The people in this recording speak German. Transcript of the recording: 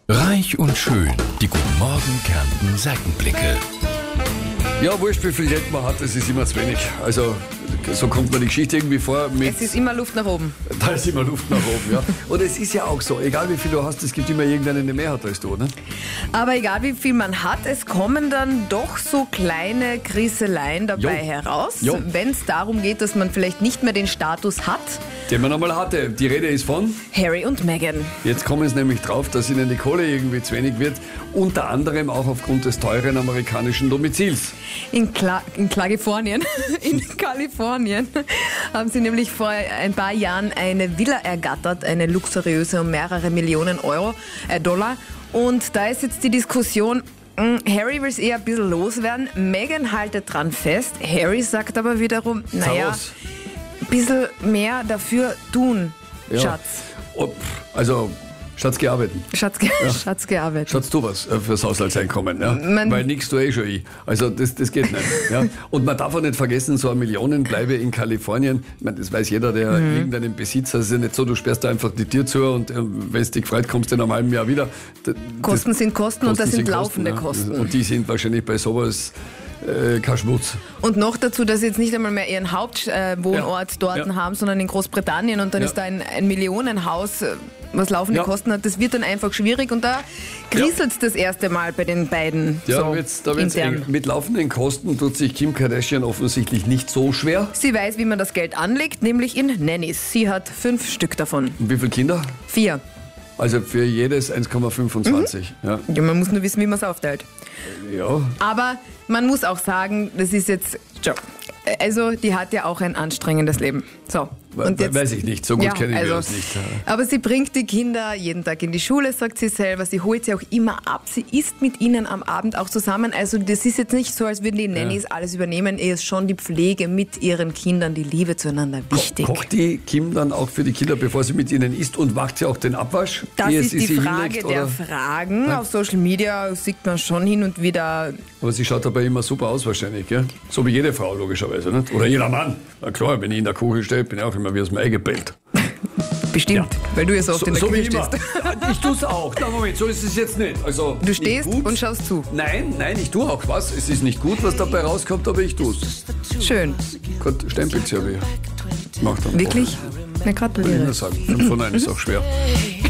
Reich und schön. Die Guten Morgen Kärnten Seitenblicke. Ja, wurscht, wie viel Geld man hat, das ist immer zu wenig. Also, so kommt mir die Geschichte irgendwie vor. Es ist immer Luft nach oben. Da ist immer Luft nach oben, ja. Und es ist ja auch so, egal wie viel du hast, es gibt immer irgendeinen, der mehr hat als du, ne? Aber egal wie viel man hat, es kommen dann doch so kleine Grisseleien dabei heraus, wenn es darum geht, dass man vielleicht nicht mehr den Status hat. Den man einmal hatte. Die Rede ist von Harry und Meghan. Jetzt kommen sie nämlich drauf, dass ihnen die Kohle irgendwie zu wenig wird. Unter anderem auch aufgrund des teuren amerikanischen Domizils. In Kalifornien haben sie nämlich vor ein paar Jahren eine Villa ergattert, eine luxuriöse um mehrere Millionen Dollar. Und da ist jetzt die Diskussion, Harry will es eher ein bisschen loswerden, Meghan haltet dran fest, Harry sagt aber wiederum, naja, ein bisschen mehr dafür tun, Schatz. Also, Schatz gearbeitet. Schatz gearbeitet. Schatz, tu was fürs Haushaltseinkommen, ja? Weil nichts tue schon ich. Also das geht nicht. Ja? Und man darf auch nicht vergessen, so eine Millionenbleibe in Kalifornien, ich meine, das weiß jeder, der irgendeinen Besitz hat. Es ist ja nicht so, du sperrst da einfach die Tür zu und wenn es dich gefreut, kommst du in einem halben Jahr wieder. Kosten sind Kosten und das sind laufende Kosten. Und die sind wahrscheinlich bei sowas kein Schmutz. Und noch dazu, dass sie jetzt nicht einmal mehr ihren Hauptwohnort dort haben, sondern in Großbritannien und dann ist da ein Millionenhaus, was laufende Kosten hat. Das wird dann einfach schwierig und da kriselt es das erste Mal bei den beiden. Ja, da wird's eng. Mit laufenden Kosten tut sich Kim Kardashian offensichtlich nicht so schwer. Sie weiß, wie man das Geld anlegt, nämlich in Nannies. Sie hat 5 Stück davon. Und wie viele Kinder? 4. Also für jedes 1,25. Ja, man muss nur wissen, wie man es aufteilt. Ja. Aber man muss auch sagen, das ist jetzt... Also, die hat ja auch ein anstrengendes Leben. So. Und jetzt, weiß ich nicht, so gut kenne ich das nicht. Aber sie bringt die Kinder jeden Tag in die Schule, sagt sie selber. Sie holt sie auch immer ab. Sie isst mit ihnen am Abend auch zusammen. Also das ist jetzt nicht so, als würden die Nannies alles übernehmen. Ihr ist schon die Pflege mit ihren Kindern, die Liebe zueinander wichtig. Kocht die Kim dann auch für die Kinder, bevor sie mit ihnen isst und macht sie auch den Abwasch? Das ist die Frage der Fragen. Auf Social Media sieht man schon hin und wieder... Aber sie schaut dabei immer super aus wahrscheinlich, gell? So wie jede Frau logischerweise, nicht? Oder jeder Mann. Na klar, wenn ich in der Küche stehe, bin ich auch immer wie aus dem Ei gebellt. Bestimmt, weil du ja so oft in der Küche stehst. Ich tue es auch. Na Moment, so ist es jetzt nicht. Also, du stehst und schaust zu. Nein, ich tue auch was. Es ist nicht gut, was dabei rauskommt, aber ich tue es. Schön. Gut, stempelt's ja wie. Wirklich? Na, gratuliere. Ich will nur sagen, 5 von 1 ist auch schwer.